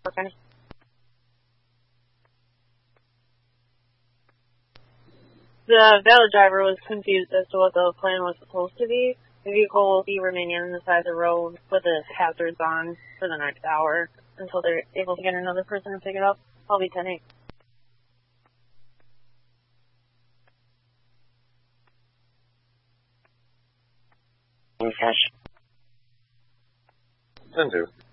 Okay. The valet driver was confused as to what the plan was supposed to be. The vehicle will be remaining on the side of the road with its hazards on for the next hour until they're able to get another person to pick it up. I'll be 10-8. Cash. 10-2.